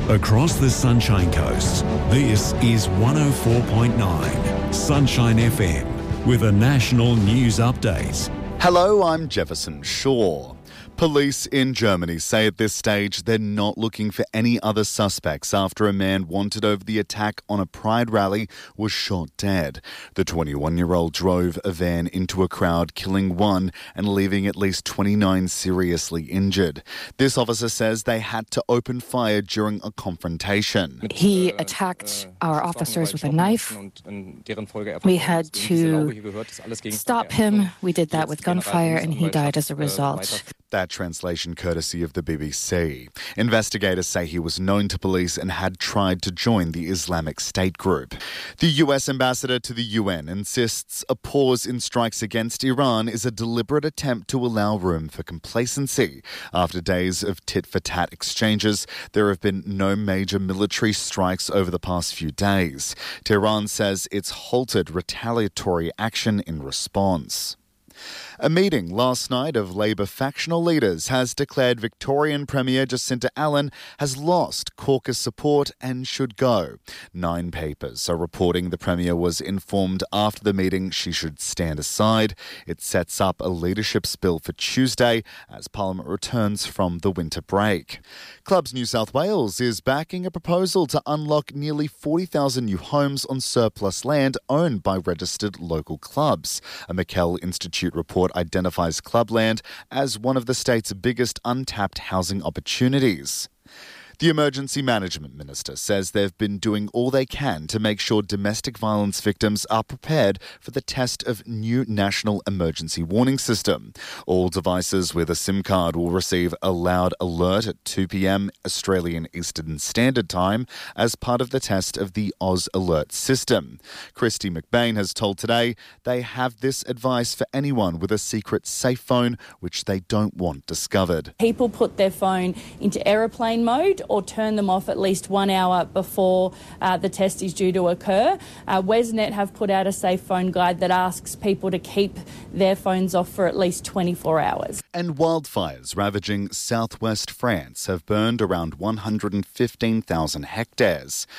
Across the Sunshine Coast, this is 104.9 Sunshine FM with a national news update. Hello, I'm Jefferson Shaw. Police in Germany say at this stage they're not looking for any other suspects after a man wanted over the attack on a pride rally was shot dead. The 21-year-old drove a van into a crowd, killing one and leaving at least 29 seriously injured. This officer says they had to open fire during a confrontation. He attacked our officers with a knife. We had to stop him. We did that with gunfire, and he died as a result. That translation courtesy of the BBC. Investigators say he was known to police and had tried to join the Islamic State group. The US ambassador to the UN insists a pause in strikes against Iran is a deliberate attempt to allow room for complacency. After days of tit-for-tat exchanges, there have been no major military strikes over the past few days. Tehran says it's halted retaliatory action in response. A meeting last night of Labor factional leaders has declared Victorian Premier Jacinta Allan has lost caucus support and should go. 9 papers are reporting the Premier was informed after the meeting she should stand aside. It sets up a leadership spill for Tuesday as Parliament returns from the winter break. Clubs New South Wales is backing a proposal to unlock nearly 40,000 new homes on surplus land owned by registered local clubs. A McKell Institute report identifies clubland as one of the state's biggest untapped housing opportunities. The Emergency Management Minister says they've been doing all they can to make sure domestic violence victims are prepared for the test of new National Emergency Warning System. All devices with a SIM card will receive a loud alert at 2 p.m. Australian Eastern Standard Time as part of the test of the Oz Alert system. Christy McBain has told Today they have this advice for anyone with a secret safe phone which they don't want discovered. People put their phone into aeroplane mode or turn them off at least 1 hour before the test is due to occur. Wesnet have put out a safe phone guide that asks people to keep their phones off for at least 24 hours. And wildfires ravaging southwest France have burned around 115,000 hectares.